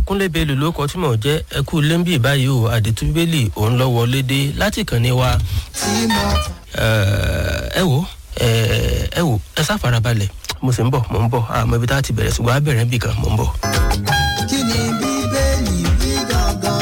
Kúnlé Bello ló kọ tí mò ń jẹ́ ẹ kú lẹ́ńbì báyìí o àdètú bíbélì òun lọ wọlé dé láti kàn ní wa. ẹ wò ẹ sá farabalẹ̀ mo sì ń bọ̀ mò ń bọ̀ àmọ́ ibi tá a ti bẹ̀rẹ̀ ṣùgbọ́n a bẹ̀rẹ̀ níbì kan mò ń bọ̀. kí ni bíbélì wí gangan?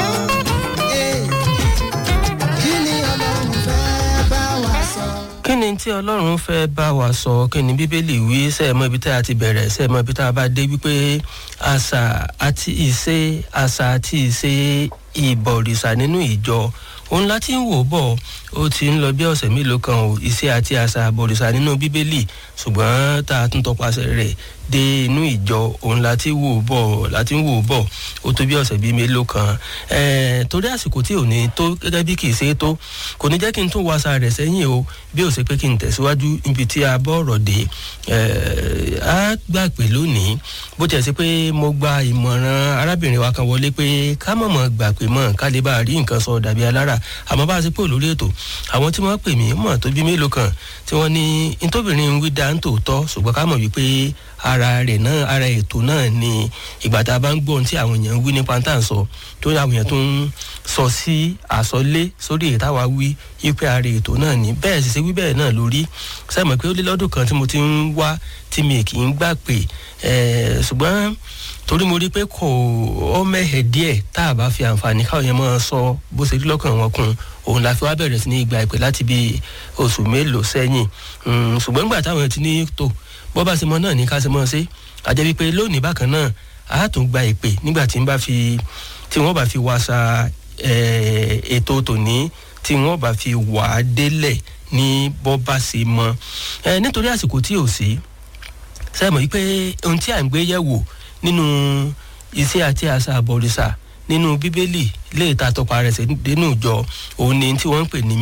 Kí ni Ọlọ́run fẹ́ bá wa sọ? Kí ni tí Ọlọ́run fẹ́ bá wa sọ? Kí ni bíbélì wí? Ṣé ẹ mọ ibi tá a ti bẹ̀rẹ̀? Ṣé ẹ mọ ibi tá a bá dé wípé àṣà àti ìṣe ìbọ̀rìṣà nínú ìjọ òun láti ń wò bọ̀ ó ti ń lọ bí ọ̀sẹ̀ mélòó kan o ìṣe àti àṣà àbọ̀rìṣà nínú bíbélì ṣùgbọ́n tá a tún tọpasẹ̀ rẹ̀ dé inú ìjọ òun láti ń wò bọ̀ ó tó bí ọ̀sẹ̀ bíi mélòó kan torí àsìkò tí ò ní tó gẹ́gẹ́ bí kì í ṣe tó kò ní jẹ́ kí n tún wàṣà rẹ̀ sẹ́yìn o bí ó ṣe pé kí n tẹ̀síwájú níbi tí a bọ́ ọ̀rọ̀ dé a gbà pé lónìí bó tiẹ̀ sí pé mo gba ìmọ̀ràn arábìnrin wa kan wọlé pé ká mọ̀mọ́ gbà pé mọ̀ ká lè bá a rí nǹkan sọ dàbí alára àmọ́ bá a ṣe pé olórí ètò àwọn tí wọ́n pè mí mọ̀ tó bí mélòó kan tí wọ́n ní ntóbìnrin wí dá ń tòótọ́ ṣùgbọ́n ká mọ̀ wípé ara ètò náà ni ìgbà tá a bá ń gbọ́ ohun tí àwọn èèyàn ń wí nípa tá à ń sọ tó àwọn èèyàn tó ń sọ sí àsọlé sórí èyí táwa wí wípé ara ètò náà ni bẹ́ẹ̀ sì ṣe wí bẹ́ẹ̀ náà lórí sẹ́mọ̀ pé ó lé lọ́dún kan tí mo ti ń wá tí mi kì í gbà pé ṣùgbọ́n torí mo rí pé kò ó mẹ́hẹ̀ díẹ̀ tá a bá fi àǹfààní káwọn yẹn máa sọ bó ṣe rí lọ́kàn wọn kún òun la fi wá bẹ̀rẹ̀ sí ní ìgbà ìpè láti bí oṣù mélòó sẹ́yìn ṣùgbọ́n nígbà táwọn ti ní tò bọ́ bá ṣe mọ náà ní ká ṣe mọ́ ṣe àjẹ́ wípé lónìí bákan náà a tún gba ìpè nígbà tí wọ́n bá fi wàṣà ètò tòní tí wọ́n bá fi wà á délẹ̀ ní bọ́ bá ṣe mọ́ nítorí àsìkò tí ò sí sẹ́mọ̀ wípé ohun tí à ń gbé yẹ̀wò nínú iṣẹ́ àti àṣà àbọ̀rìṣà nínú bíbélì lè ta tọpa rẹ̀ sí nínú ìjọ òun ni tí wọ́n ń pè ní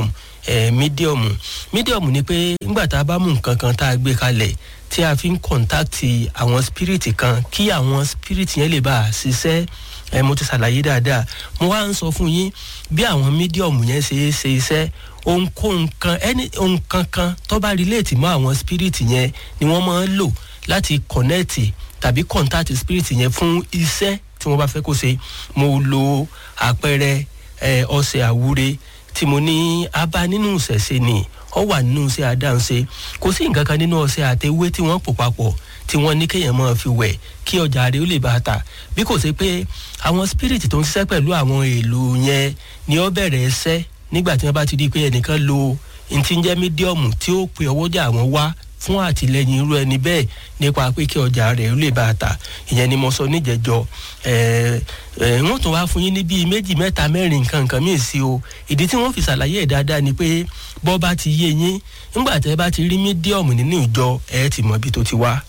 mídíọ̀mù ni pé nígbà tá a bá mú nǹkan kan tá a gbé kalẹ̀ tí a fi ń kọ̀ǹtáàtì àwọn spiriti kan kí àwọn spiriti yẹn lè bá a ṣiṣẹ́ mo ti ṣàlàyé dáadáa mo wá ń sọ fún yín bí àwọn mídíọ̀mù yẹn ṣe iṣẹ́ ohun kankan tó bá relate mọ́ àwọn spiriti yẹn ni wọ́n máa ń lò láti kọ̀nẹ́ẹ̀tì tàbí kọ̀ǹtáàtì spiriti yẹn fún iṣẹ́ tí wọ́n bá fẹ́ kó ṣe. Mo lo àpẹẹrẹ ọṣẹ àwúre tí mo ní abá nínú ìṣẹ̀ṣe ni ó wà nínú iṣẹ́ adáhunṣe kò sí nǹkan kan nínú ọṣẹ àtewé tí wọ́n pò papọ̀ tí wọ́n ní kéèyàn máa fi wẹ̀ kí ọjà rẹ̀ ó lè bá a tà bí kò ṣe pé àwọn spirit tó ń ṣiṣẹ́ pẹ̀lú àwọn èlò yẹn ni ó bẹ̀rẹ̀ ẹsẹ́ nígbà tí wọ́n bá ti di pé ẹnìkan lo ntí ń jẹ́ mídíọ̀mù tí ó pe ọwọ́jà àwọn wá fún àtìlẹyìn irú ẹni bẹ́ẹ̀ nípa pé kí ọjà rẹ̀ ó lè bá a tà ìyẹn ni mo sọ níjẹ̀jọ́ wọ́n tún wá fún yín ní bíi 2, 3, 4 nǹkan míì sí o ìdí tí wọ́n fi ṣàlàyé ẹ̀ dáadáa ni pé bọ́ bá ti yé yín nígbà tẹ́ bá ti rí mídíọ̀mù nínú ìjọ ẹ̀ ti mọ ibi tó ti wá.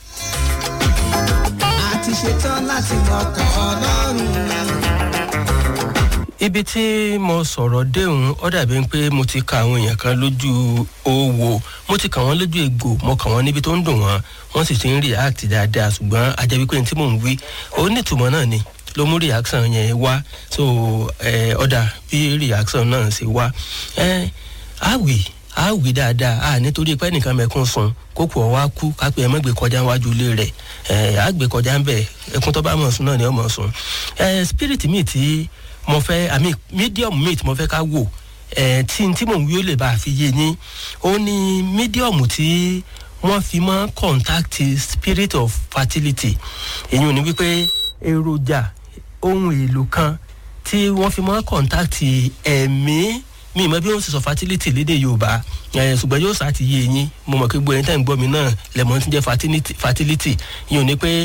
a ti ṣetán láti mọ̀kàn Ọlọ́run. Ibi tí mo sọ̀rọ̀ déhùn ó dàbí pé mo ti ka àwọn èèyàn kan lójú owó mo ti kà wọ́n lójú egbò mo kà wọ́n níbi tó ń dùn wọ́n sì ti ń react dáadáa ṣùgbọ́n àjẹ́ wípé tí mò ń wí ó ní ìtumọ̀ náà ni ló mú reaction yẹn wá so ọ̀dà bí reaction náà ṣe wá á wí dáadáa nítorí pé ẹnìkan mẹ́kún sun kókò ọ̀wá kú kápẹ́ ẹ̀ mọ́gbẹ́ kọjá wájú ilé rẹ̀ á gbé kọjá ń bẹ̀ ẹkún tó bá mọ̀ sùn náà ni ó mọ̀ sùn spirit mi tí mo fẹ́ medium meat mo fẹ́ ká wò tí mò ń wí ó lè bá a fi yé yín ó ní medium tí wọ́n fi mọ́ contact spirit of fertility èyí ò ní wípé èròjà ohun èlò kan tí wọ́n fi mọ́ contact ẹ̀mí mi mọ̀ bí wọ́n sì sọ fertility lédè Yorùbá ṣùgbọ́n yóò sá ti yé yín mo mọ̀ pé gbogbo ẹni tẹ́ ń gbọ́ mi náà lẹ́mọ̀ tí ń jẹ́ fertility èyí ò ní pé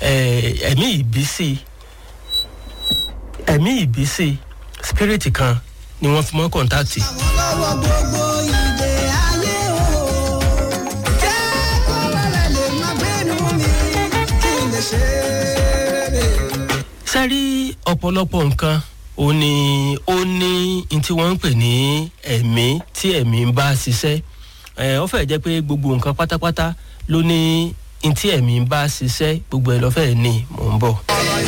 ẹ̀mí ìbísí spirit kan ni wọ́n fi mọ́ kọ̀ǹtáàtì. lọ́wọ́ gbogbo ìdè ayé o jẹ́ kó lálẹ́ lè má gbẹ́nu mi kí n lè ṣe é. sẹ́rí ọ̀pọ̀lọpọ̀ nǹkan ó ní tí wọ́n ń pè ní ẹ̀mí tí ẹ̀mí ń bá ṣiṣẹ́ ó fẹ́ jẹ́ pé gbogbo nǹkan pátápátá ló ní tí ẹ̀mí ń bá ṣiṣẹ́ gbogbo ẹ̀ lọ́fẹ̀ẹ́ ni mò ń bọ̀.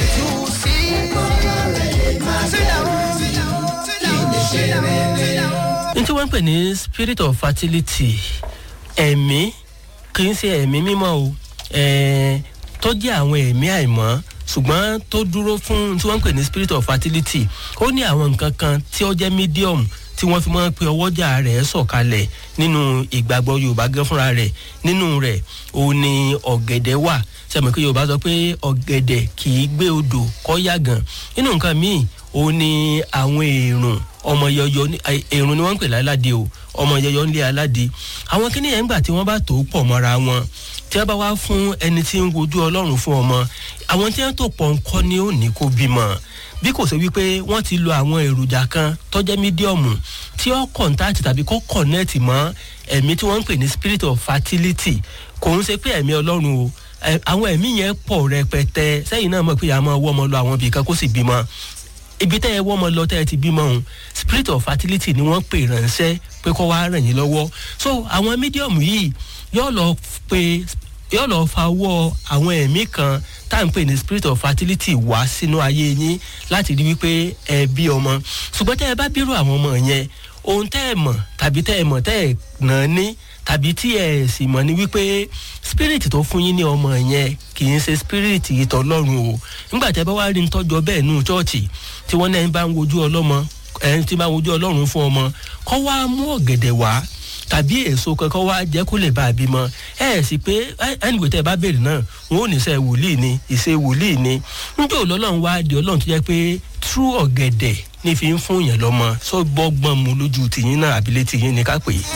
tí wọ́n ń pè ní spirit of fertility ẹ̀mí kì í ṣe ẹ̀mí mímọ́ o tó jẹ́ àwọn ẹ̀mí àìmọ́ ṣùgbọ́n tó dúró fún tí wọ́n ń pè ní spirit of fertility. Ó ní àwọn nǹkan kan tí ó jẹ́ medium tí wọ́n fi máa ń pe ọwọ́jà rẹ̀ sọ̀kalẹ̀ nínú ìgbàgbọ́ Yorùbá gan fúnra rẹ̀. Nínú rẹ̀ òun ni ọ̀gẹ̀dẹ̀ wà. Sẹ́mi pé Yorùbá sọ pé ọ̀gẹ̀dẹ̀ kì í gbé odò kọ́ yàgàn. Nínú nǹkan míì òun ni àwọn èrùn ọmọ yọyọ èrùn ni wọ́n ń pè láládé o, ọmọ yọyọ ńlé aládé. Àwọn kíní yẹn ńgbà tí wọ́n bá tó pọ̀ mọ́ra wọn tí wọ́n bá wá fún ẹni tí ń wojú Ọlọ́run fún ọmọ, àwọn tí wọ́n tó pọ̀ ńkọ́ ni ó ní kó bímọ. Bí kò ṣe wípé wọ́n ti lo àwọn èròjà kan tó jẹ́ mídíọ̀mù tí ó kọ̀ǹtàtì tàbí kó kọ̀nẹ́ẹ̀tì mọ́ ẹ̀mí tí wọ́n ń pè ní spirit of fertility. Kò ń ṣe pé ẹ̀mí Ọlọ́run o, àwọn ẹ̀mí yẹn pọ̀ rẹpẹtẹ. Sẹ́yìn náà mọ̀ pé a máa wọ́ ọmọ lọ àwọn ibì kan kó sì bímọ. Ibi tẹ́ ẹ wọ́ ọmọ lọ tẹ́ ẹ ti bímọ òun spirit of fertility ni wọ́n pè ránṣẹ́ pé kó wá ràn yín lọ́wọ́. So àwọn mídíọ̀mù yìí yóò lọ fa ọwọ́ àwọn ẹ̀mí kan tá à ń pè ní spirit of fertility wá sínú ayé yín láti rí wípé ẹ bí ọmọ. Ṣùgbọ́n tẹ́ ẹ bá bírò àwọn ọmọ yẹn, ohun tẹ́ ẹ mọ̀ tàbí tẹ́ ẹ mọ̀ tẹ́ ẹ nà ní tàbí tí ẹ sì mọ̀ ní wípé spirit tó fún yín ní ọmọ yẹn kì í ṣe spirit ìtọ́lọ́run o. Nígbà tẹ́ bá wá rí nítọ́jọ́ bẹ́ẹ̀ nù chọ́ọ̀chì tí wọ́n náà bá ń wojú ọlọ́mọ tí bá ń wojú Ọlọ́run fún ọmọ, kọ́ wá mú ọ̀gẹ̀dẹ̀ wá tàbí èso kankan wá jẹ́ kó lè bá a bímọ. Sì pé ẹnìwé tẹ́ ẹ bá béèrè náà wọn ò ní sẹ́ wòlíì ni ìṣe wòlíì ni. Níjọ́ Ọlọ́run wá di Ọlọ́run tó jẹ́ pé true ọ̀gẹ̀dẹ̀ ní fi ń fún yẹn lọ́mọ. Sọ bọ́gbọ́n mu lójú tìyín náà àbílẹ̀ tìyín ni ká pè é.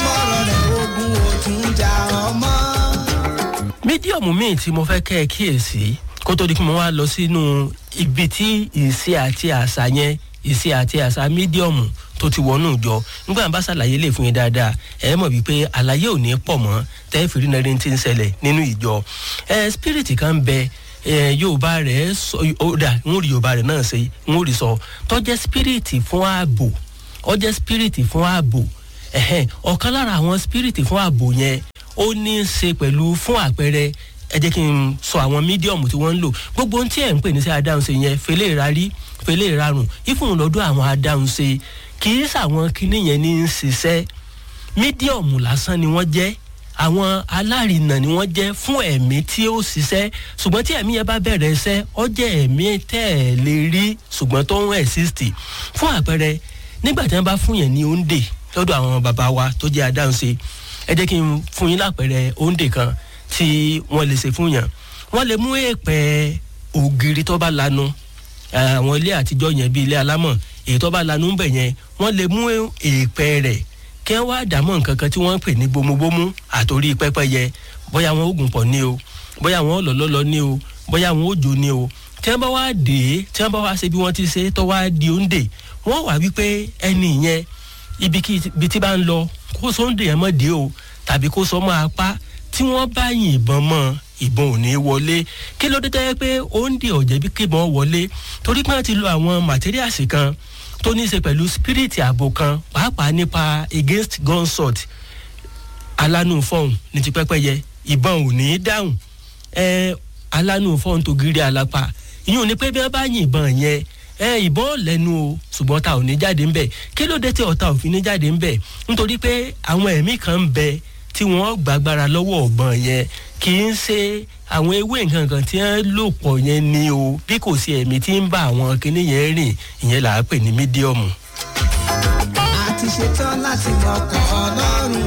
Mídíọ̀mù míì tí mo fẹ́ kẹ́ ẹ kíyèsí kó tó di kí mo wá lọ sínú ibi tí ìṣe àti àṣà yẹn ìṣe àti àṣà mídíọ̀mù tó ti wọnú ìjọ. Nígbà bá ṣàlàyé lè fún yín dáadáa ẹ mọ̀ wípé àlàyé ò ní pọ̀ mọ́ tẹ́ fi rí náírà tí ń ṣẹlẹ̀ nínú ìjọ. Spirit kan bẹ Yorùbá rẹ̀ ọ̀dà ń rí Yorùbá rẹ̀ náà ṣe ń rí sọ tó jẹ́ spirit fún ààbò. Ó jẹ́ spirit fún ààbò. Ọ̀kan lára àwọn spirit fún ààbò yẹn ó ní í ṣe pẹ̀lú fún àpẹẹrẹ ẹ jẹ́ kí n sọ àwọn mídíọ̀mù tí wọ́n ń lò. Gbogbo ohun tí ẹ̀ ń pè ní sí adáhunṣe yẹn fẹlẹ́ ìrarí fẹlẹ́ ìrarùn ìfún lọ́dọ̀ àwọn adáhunṣe kì í ṣàwọn kinní yẹn ní í ṣiṣẹ́. Mídíọ̀mù lásán ni wọ́n jẹ́, àwọn alárinà ni wọ́n jẹ́ fún ẹ̀mí tí ó ṣiṣẹ́. Ṣùgbọ́n tí ẹ̀mí yẹn bá bẹ̀rẹ̀ iṣẹ́ ó jẹ́ ẹ̀mí tẹ́ ẹ̀ lè rí ṣùgbọ́n tó ń exist. Fún àpẹẹrẹ nígbà tí wọ́n bá fún yẹn ní òǹdè lọ́dọ̀ àwọn bàbá wa tó jẹ́ adáhunṣe, ẹ jẹ́ kí n fún yín lápẹẹrẹ òǹdè kan tí wọ́n lè ṣe fún yàn. Wọ́n lè mú èèpẹ̀ ògiri tó bá lanu àwọn ilé àtijọ́ yẹn bíi ilé alámọ̀ èyí tó bá lanu ń bẹ̀ yẹn wọ́n lè mú èèpẹ̀ rẹ̀ kí wọ́n wá dàmọ́ nǹkan kan tí wọ́n ń pè ní bomubomu àtòrí pẹ́pẹ́yẹ. Bóyá wọn oògùn pọ̀ ní o, bóyá wọn lọ́lọ́lọ́ ní o, bóyá wọn òjò ní o. Tí wọ́n bá wá dé tí wọ́n bá wá ṣe bí wọ́n ti ṣe tó wá di òǹdè, wọ́n wà wípé ẹni yẹn ibi tí bá ń lọ kó sóńdè yẹn mọ́ dé o tàbí kó sọ mọ́ apá. Tí wọ́n bá yìnbọn mọ́ ìbọn ò ní wọlé. Kí ló dé tẹ́ pé òǹdè ọ̀jẹ̀ bí kébọn wọlé? Torí pé wọ́n ti lo àwọn materials kan tó ní í ṣe pẹ̀lú spirit ààbò kan pàápàá nípa against gunshot. Alánú fọ́ọ̀n ní ti pẹ́pẹ́yẹ ìbọn ò ní dáhùn. Alánú fọ́ọ̀n tó gírí alápá ìyún ni pé bí wọ́n bá yìnbọn yẹn ìbọn lẹ́nu o ṣùgbọ́n ta ò ní jáde ńbẹ̀. Kí ló dé tí ọ̀tá ò fi ní jáde ńbẹ̀? Nítorí pé àwọn ẹ̀mí kan ń bẹ tí wọ́n gbàgbára lọ́wọ́ ọ̀gbọ́n yẹn kì í ṣe àwọn ewé nǹkan kan tí wọ́n lò pọ̀ yẹn ni o, bí kò sí ẹ̀mí tí ń bá àwọn kinní yẹn rìn, ìyẹn là á pè ní mídíọ̀mù. a ti ṣetán láti mọ̀kàn Ọlọ́run.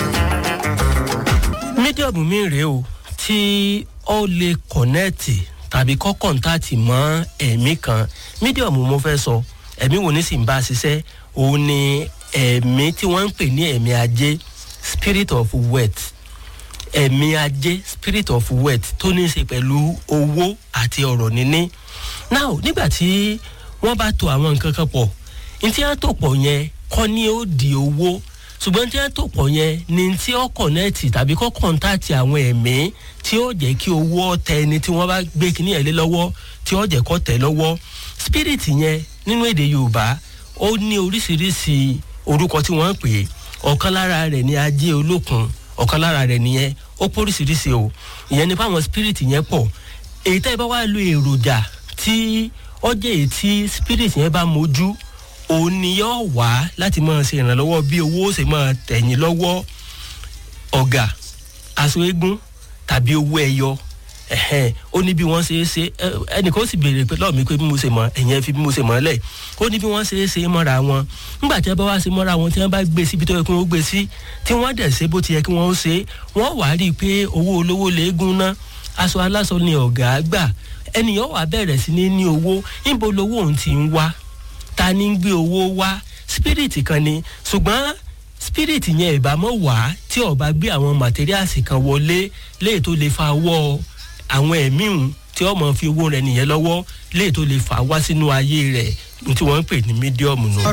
Mídíọ̀mù mi rèé o tí ó lè kọ̀nẹ́ẹ̀tì tàbí kọ́ kọ̀ǹtàtì mọ́ ẹ̀mí kan. Mídíọ̀mù mo fẹ́ sọ ẹ̀mí wo ní sì ń bá ṣiṣẹ́ òun ni ẹ̀mí tí wọ́n ń pè ní ẹ̀mí ajé, spirit of wealth. Ẹ̀mí ajé, spirit of wealth tó ní í ṣe pẹ̀lú owó àti ọ̀rọ̀ níní. Now nígbà tí wọ́n bá tò àwọn nǹkan kan pọ̀, ní tí wọ́n tò pọ̀ yẹn kọ́ ni ó di owó, ṣùgbọ́n tí wọ́n tò pọ̀ yẹn ni tí ó kọ̀nẹ́ẹ̀tì tàbí kọ́ kọ̀ǹtàtì àwọn ẹ̀mí tí ó jẹ́ kí owó tẹ ẹni tí wọ́n bá gbé kíní ẹ̀ lé lọ́wọ́ tí ó jẹ́ kó tẹ̀ lọ́wọ́. Spirit yẹn nínú èdè Yorùbá ó ní oríṣiríṣi orúkọ tí wọ́n ń pè é. Ọ̀kan lára rẹ̀ ni ajé olókun, ọ̀kan lára rẹ̀ nìyẹn ó póríṣiríṣi o. Ìyẹn ni fáwọn spirit yẹn pọ̀. Èyí tẹ́ ẹ bá wá lo èròjà tí ó jẹ́ èyí tí spirit yẹn bá mojú, òun ni yóò wá láti máa ṣe ìrànlọ́wọ́ bí owó ṣe máa tẹ̀yìn lọ́wọ́. Ọ̀gà, aṣọ eégún tàbí owó ẹyọ ó ní bí wọ́n ṣe é ṣe ẹnìkan ó sì béèrè pé lọ́ọ̀ mi pé bí mo ṣe mọ̀ ẹ̀yìn ẹ fi bí mo ṣe mọ̀ lẹ̀ ó ní bí wọ́n ṣe é ṣe mọ́ra wọn nígbà tí wọ́n bá wá ṣe mọ́ra wọn tí wọ́n bá gbé síbi tó yẹ kí wọ́n gbé sí tí wọ́n dẹ̀ ṣe bó ti yẹ kí wọ́n ṣe wọ́n wá rí i pé owó olówó léegun ná aṣọ aláṣọ ni ọ̀gá gbà ẹnìyàn wà bẹ̀rẹ̀ sí ní owó níbo lowó òun ti ń wá ta ni ń gbé owó wá spirit kan ni ṣùgbọ́n spirit yẹn ìbámọ́ wá tí ó bá gbé àwọn materials kan wọlé léè tó lè fa wọ́ àwọn ẹ̀mí hùn tí ọmọ fi owó rẹ̀ nìyẹn lọ́wọ́ léè tó lè fà wá sínú ayé rẹ̀ tí wọ́n ń pè ní medium nù.